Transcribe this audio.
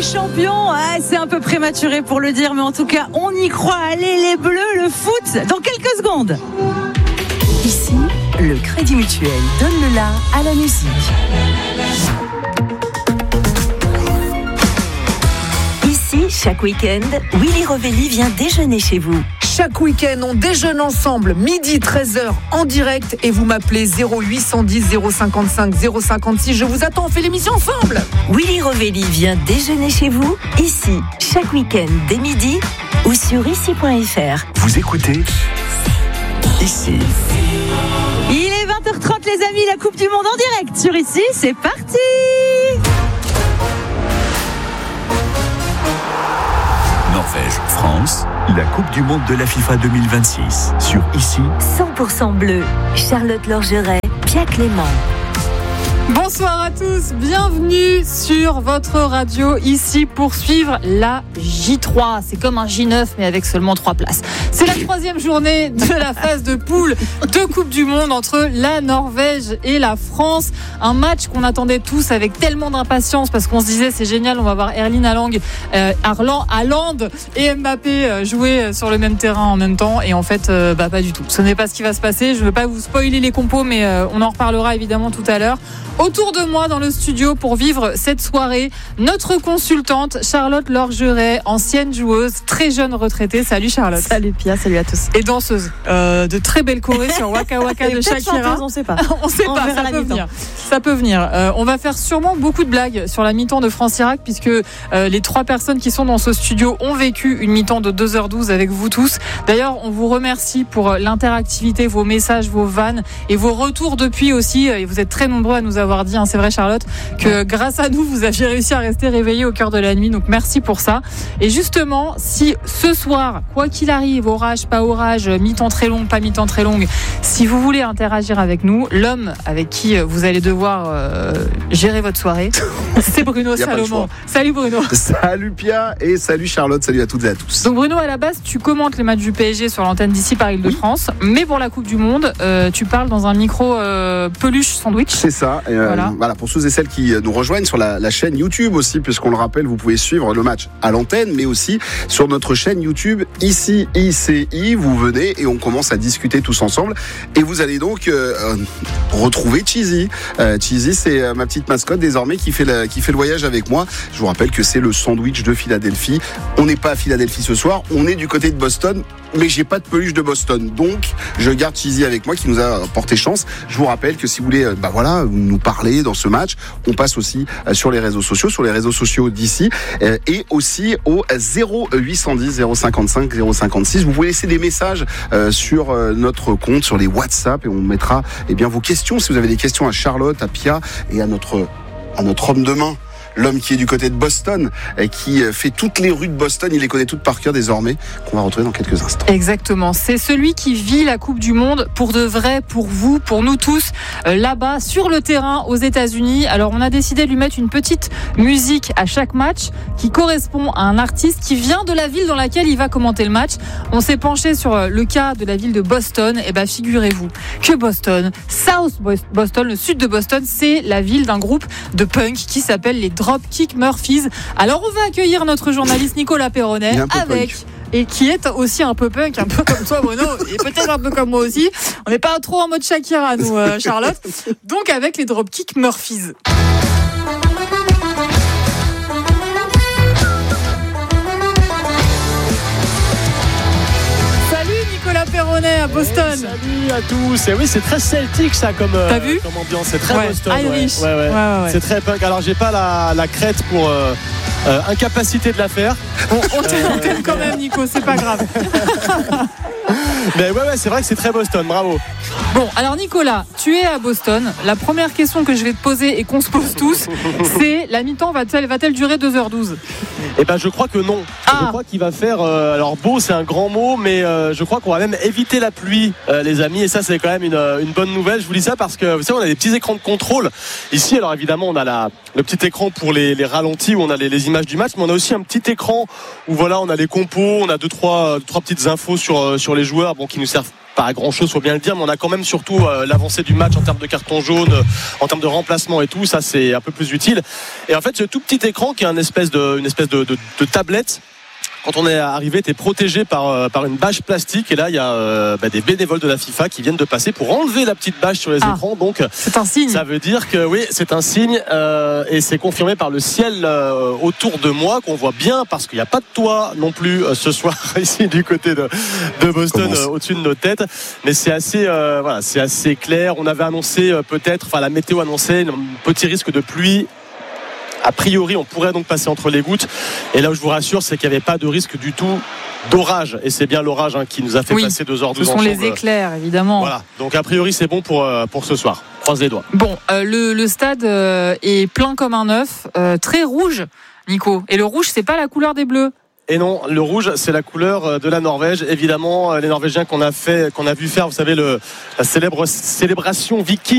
des Champions, c'est un peu prématuré pour le dire, mais en tout cas, on y croit. Allez, les Bleus, le foot, dans quelques secondes. Ici, le Crédit Mutuel donne le la à la musique. Ici, chaque week-end, Willy Rovelli vient déjeuner chez vous. Chaque week-end, on déjeune ensemble, midi 13h en direct, et vous m'appelez 0810 055 056. Je vous attends, on fait l'émission ensemble. Willy Rovelli vient déjeuner chez vous, ici, chaque week-end dès midi ou sur ici.fr. Vous écoutez Ici. Il est 20h30 les amis, la Coupe du Monde en direct sur Ici, c'est parti. Norvège, France, la Coupe du Monde de la FIFA 2026. Sur Ici. 100% bleu, Charlotte Lorgeret, Pia Clément. Bonsoir à tous, bienvenue sur votre radio ici pour suivre la J3. C'est comme un J9 mais avec seulement 3 places. C'est la 3e journée de la phase de poule de Coupe du Monde entre la Norvège et la France. Un match qu'on attendait tous avec tellement d'impatience parce qu'on se disait c'est génial, on va voir Erling Haaland et Mbappé jouer sur le même terrain en même temps. Et en fait, pas du tout. Ce n'est pas ce qui va se passer. Je ne veux pas vous spoiler les compos mais on en reparlera évidemment tout à l'heure. Autour de moi dans le studio pour vivre cette soirée, notre consultante Charlotte Lorgeret, ancienne joueuse, très jeune retraitée. Salut Charlotte. Salut Pia, salut à tous. Et danseuse de très belles chorés sur Waka Waka de Shakira. Chanteuse, on sait pas. On sait pas, ça peut venir. On va faire sûrement beaucoup de blagues sur la mi-temps de France-Irak puisque les 3 personnes qui sont dans ce studio ont vécu une mi-temps de 2h12 avec vous tous. D'ailleurs, on vous remercie pour l'interactivité, vos messages, vos vannes et vos retours depuis aussi. Et vous êtes très nombreux à nous avoir dit, c'est vrai Charlotte, que grâce à nous vous aviez réussi à rester réveillés au cœur de la nuit, donc merci pour ça. Et justement, si ce soir, quoi qu'il arrive, orage, pas orage, mi-temps très longue, pas mi-temps très longue, si vous voulez interagir avec nous, l'homme avec qui vous allez devoir gérer votre soirée, c'est Bruno Salomon. Salut Bruno. Salut Pia et salut Charlotte, salut à toutes et à tous. Donc Bruno, à la base tu commentes les matchs du PSG sur l'antenne d'ici par Île-de-France, mais pour la Coupe du Monde tu parles dans un micro peluche sandwich. C'est ça. Voilà, pour ceux et celles qui nous rejoignent sur la chaîne YouTube aussi, puisqu'on le rappelle, vous pouvez suivre le match à l'antenne, mais aussi sur notre chaîne YouTube Ici ICI. Vous venez et on commence à discuter tous ensemble. Et vous allez donc retrouver Cheesy. Cheesy, c'est ma petite mascotte désormais qui fait le voyage avec moi. Je vous rappelle que c'est le sandwich de Philadelphie. On n'est pas à Philadelphie ce soir, on est du côté de Boston, mais j'ai pas de peluche de Boston. Donc, je garde Cheesy avec moi qui nous a porté chance. Je vous rappelle que si vous voulez nous parler dans ce match, on passe aussi sur les réseaux sociaux d'ici et aussi au 0810 055 056. Vous pouvez laisser des messages sur notre compte, sur les WhatsApp, et on mettra vos questions. Si vous avez des questions à Charlotte, à Pia et à notre homme de main, l'homme qui est du côté de Boston, qui fait toutes les rues de Boston, il les connaît toutes par cœur désormais, qu'on va retrouver dans quelques instants. Exactement, c'est celui qui vit la Coupe du Monde pour de vrai, pour vous, pour nous tous, là-bas, sur le terrain aux États-Unis. Alors on a décidé de lui mettre une petite musique à chaque match qui correspond à un artiste qui vient de la ville dans laquelle il va commenter le match. On s'est penché sur le cas de la ville de Boston. Et figurez-vous que Boston, South Boston, le sud de Boston, c'est la ville d'un groupe de punk qui s'appelle les Dropkick Murphys. Alors on va accueillir notre journaliste Nicolas Perronnet et qui est aussi un peu punk, un peu comme toi Bruno, et peut-être un peu comme moi aussi. On n'est pas trop en mode Shakira nous Charlotte. Donc avec les Dropkick Murphys. Perronnet à Boston. Salut à tous. Et oui, c'est très celtique ça comme ambiance. C'est très Boston. Irish. Ouais. C'est très punk. Alors j'ai pas la crête pour incapacité de la faire. On t'aime quand même Nico, c'est pas grave. Mais ouais, c'est vrai que c'est très Boston, bravo. Bon, alors Nicolas, tu es à Boston. La première question que je vais te poser et qu'on se pose tous, c'est la mi-temps va-t-elle durer 2h12 ? Eh ben je crois que non. Je crois qu'il va faire alors beau, c'est un grand mot, mais je crois qu'on va même éviter la pluie, les amis, et ça c'est quand même une bonne nouvelle. Je vous dis ça parce que vous savez, on a des petits écrans de contrôle ici. Alors évidemment on a le petit écran pour les ralentis où on a les images du match, mais on a aussi un petit écran où voilà, on a les compos, on a deux trois petites infos sur les joueurs, qui nous servent pas grand chose, faut bien le dire, mais on a quand même surtout l'avancée du match en termes de carton jaune, en termes de remplacement et tout, ça c'est un peu plus utile. Et en fait, ce tout petit écran qui est une espèce de tablette, quand on est arrivé, était protégé par une bâche plastique, et là il y a des bénévoles de la FIFA qui viennent de passer pour enlever la petite bâche sur les écrans. Donc c'est un signe. Ça veut dire que oui, c'est un signe, et c'est confirmé par le ciel autour de moi qu'on voit bien, parce qu'il n'y a pas de toit non plus ce soir ici du côté de Boston, au-dessus de nos têtes. Mais c'est assez c'est assez clair. On avait annoncé la météo annonçait un petit risque de pluie. A priori, on pourrait donc passer entre les gouttes. Et là où je vous rassure, c'est qu'il n'y avait pas de risque du tout d'orage. Et c'est bien l'orage qui nous a fait passer 2 heures. Ce sont les éclairs, évidemment. Voilà. Donc a priori, c'est bon pour ce soir. Croise les doigts. Bon, le stade est plein comme un œuf, très rouge, Nico. Et le rouge, c'est pas la couleur des Bleus. Et non, le rouge, c'est la couleur de la Norvège. Évidemment, les Norvégiens qu'on a vu faire, vous savez, la célébration viking.